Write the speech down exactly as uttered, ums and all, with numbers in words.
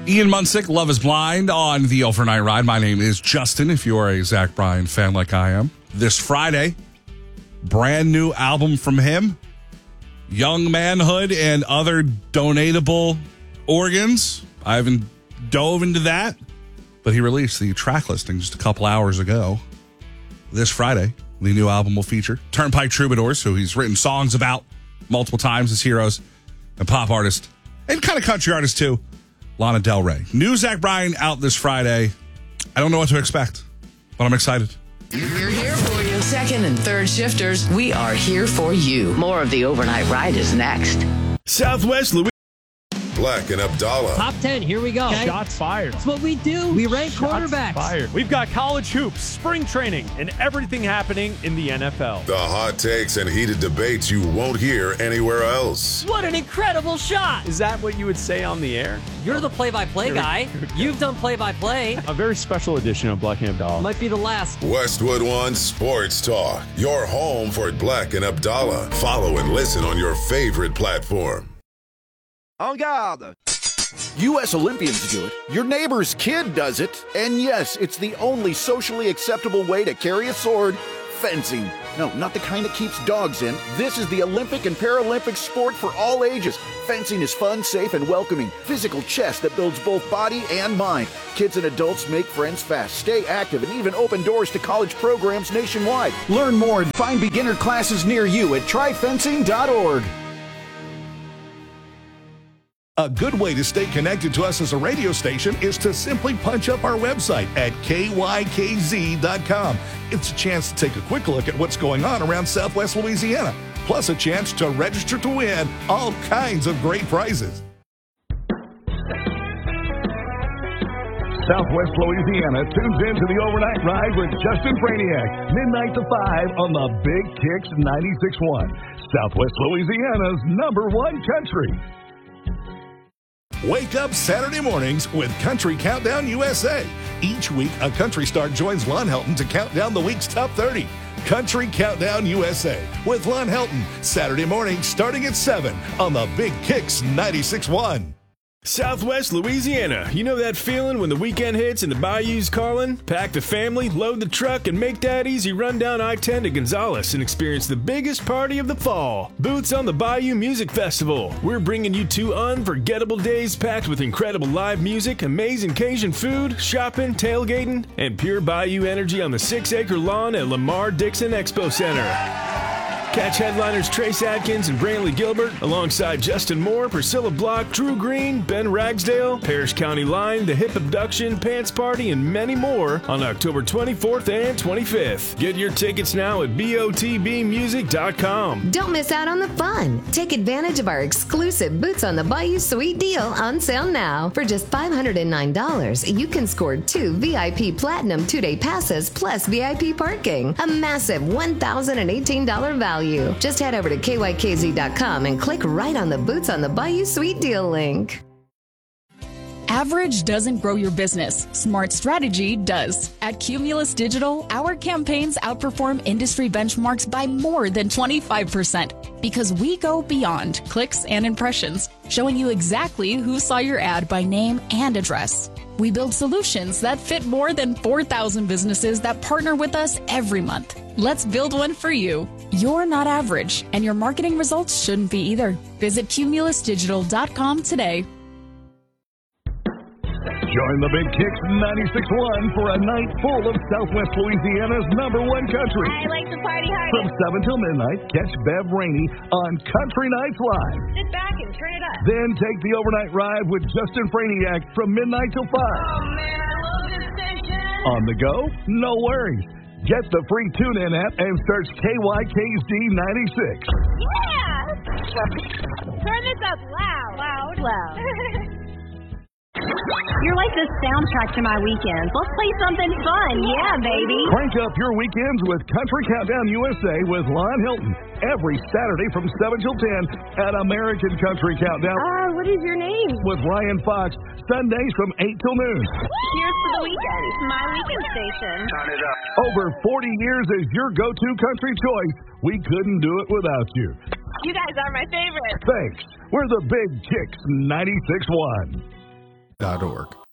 Ian Munsick, Love is Blind on the Overnight Ride. My name is Justin, if you are a Zach Bryan fan like I am. This Friday, brand new album from him, Young Manhood and Other Donatable Organs. I haven't dove into that, but he released the track listing just a couple hours ago. This Friday, the new album will feature Turnpike Troubadours, who he's written songs about multiple times as heroes, and pop artist, and kind of country artist too, Lana Del Rey. New Zach Bryan out this Friday. I don't know what to expect, but I'm excited. We're here for you. Second and third shifters, we are here for you. More of the Overnight Ride is next. Southwest Louisiana. Black and Abdallah. Top ten, here we go. Okay. Shots fired. That's what we do. We rank Shots quarterbacks. Fired. We've got college hoops, spring training, and everything happening in the N F L. The hot takes and heated debates you won't hear anywhere else. What an incredible shot. Is that what you would say on the air? You're the play-by-play guy. You've done play-by-play. A very special edition of Black and Abdallah. Might be the last. Westwood One Sports Talk. Your home for Black and Abdallah. Follow and listen on your favorite platform. En garde. U S Olympians do it, your neighbor's kid does it, and yes, it's the only socially acceptable way to carry a sword, fencing. No, not the kind that keeps dogs in. This is the Olympic and Paralympic sport for all ages. Fencing is fun, safe, and welcoming. Physical chess that builds both body and mind. Kids and adults make friends fast, stay active, and even open doors to college programs nationwide. Learn more and find beginner classes near you at try fencing dot org. A good way to stay connected to us as a radio station is to simply punch up our website at K Y K Z dot com. It's a chance to take a quick look at what's going on around Southwest Louisiana, plus a chance to register to win all kinds of great prizes. Southwest Louisiana tunes into the Overnight Ride with Justin Franiak, midnight to five on the Big Kicks ninety-six point one, Southwest Louisiana's number one country. Wake up Saturday mornings with Country Countdown U S A. Each week, a country star joins Lon Helton to count down the week's top thirty. Country Countdown U S A with Lon Helton, Saturday morning starting at seven on the Big Kicks ninety-six point one. Southwest Louisiana. You know that feeling when the weekend hits and the bayou's calling? Pack the family, load the truck, and make that easy run down I ten to Gonzales and experience the biggest party of the fall. Boots on the Bayou Music Festival. We're bringing you two unforgettable days packed with incredible live music, amazing Cajun food, shopping, tailgating, and pure bayou energy on the six-acre lawn at Lamar Dixon Expo Center. Catch headliners Trace Adkins and Brantley Gilbert alongside Justin Moore, Priscilla Block, Drew Green, Ben Ragsdale, Parrish County Line, The Hip Abduction, Pants Party, and many more on October twenty-fourth and twenty-fifth. Get your tickets now at B O T B music dot com. Don't miss out on the fun. Take advantage of our exclusive Boots on the Bayou Sweet Deal on sale now. For just five hundred nine dollars, you can score two V I P Platinum two-day passes plus V I P parking. A massive one thousand eighteen dollars value. Just head over to K Y K Z dot com and click right on the Boots on the Bayou Sweet Deal link. Average doesn't grow your business. Smart strategy does. At Cumulus Digital, our campaigns outperform industry benchmarks by more than twenty-five percent because we go beyond clicks and impressions, showing you exactly who saw your ad by name and address. We build solutions that fit more than four thousand businesses that partner with us every month. Let's build one for you. You're not average, and your marketing results shouldn't be either. Visit Cumulus Digital dot com today. Join the Big Kicks ninety-six point one for a night full of Southwest Louisiana's number one country. I like to party hard. From seven till midnight, catch Bev Rainey on Country Nights Live. Sit back and turn it up. Then take the overnight ride with Justin Franiak from midnight till five. Oh, man, I love this station. On the go? No worries. Get the free TuneIn app and search K Y K Z ninety-six. Yeah! Turn this up loud. Loud. Loud. You're like the soundtrack to my weekends. Let's play something fun. Yeah, baby. Crank up your weekends with Country Countdown U S A with Lon Hilton. Every Saturday from seven till ten at American Country Countdown. Ah, uh, what is your name? With Ryan Fox. Sundays from eight till noon. Cheers for the weekend. My weekend station. Turn it up. Over forty years as your go-to country choice. We couldn't do it without you. You guys are my favorite. Thanks. We're the Big Kicks ninety-six point one. dot org.